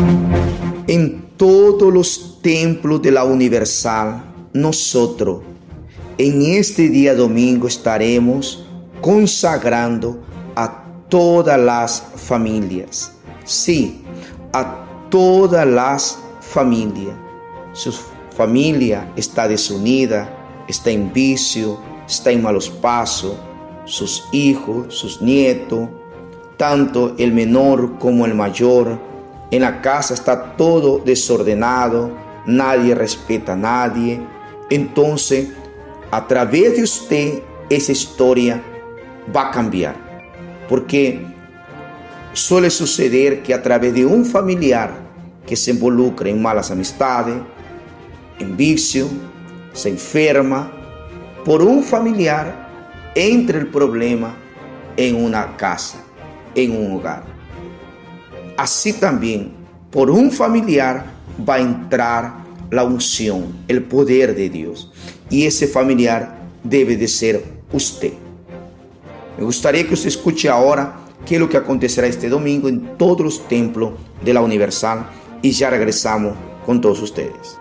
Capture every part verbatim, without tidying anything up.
En todos los templos de la Universal, nosotros en este día domingo estaremos consagrando a todas las familias. Sí, a todas las familias. Su familia está desunida, está en vicio, está en malos pasos, sus hijos, sus nietos, tanto el menor como el mayor. En la casa está todo desordenado, nadie respeta a nadie. Entonces, a través de usted, esa historia va a cambiar. Porque suele suceder que a través de un familiar que se involucra en malas amistades, en vicio, se enferma, por un familiar entra el problema en una casa, en un hogar. Así también, por un familiar va a entrar la unción, el poder de Dios. Y ese familiar debe de ser usted. Me gustaría que usted escuche ahora qué es lo que acontecerá este domingo en todos los templos de la Universal, y ya regresamos con todos ustedes.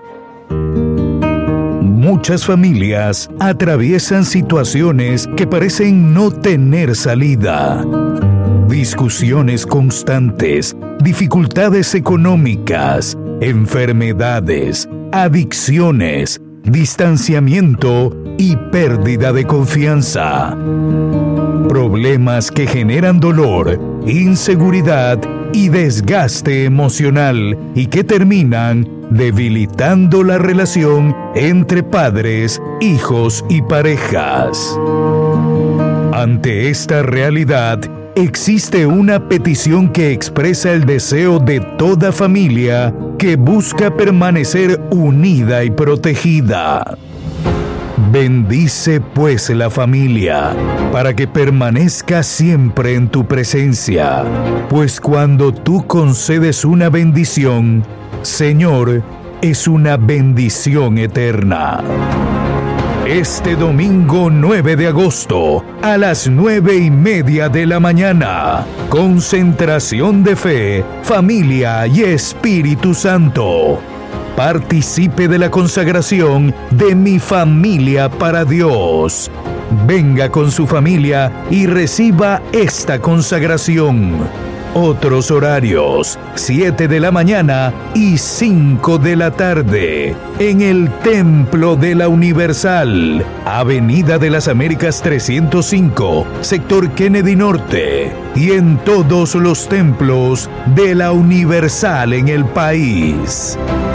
Muchas familias atraviesan situaciones que parecen no tener salida. Discusiones constantes, dificultades económicas, enfermedades, adicciones, distanciamiento y pérdida de confianza. Problemas que generan dolor, inseguridad y desgaste emocional y que terminan debilitando la relación entre padres, hijos y parejas. Ante esta realidad, existe una petición que expresa el deseo de toda familia que busca permanecer unida y protegida. Bendice pues la familia, para que permanezca siempre en tu presencia, pues cuando tú concedes una bendición, Señor, es una bendición eterna. Este domingo nueve de agosto, a las nueve y media de la mañana, concentración de fe, familia y Espíritu Santo. Participe de la consagración de Mi Familia para Dios. Venga con su familia y reciba esta consagración. Otros horarios, siete de la mañana y cinco de la tarde, en el Templo de la Universal, Avenida de las Américas trescientos cinco, sector Kennedy Norte, y en todos los templos de la Universal en el país.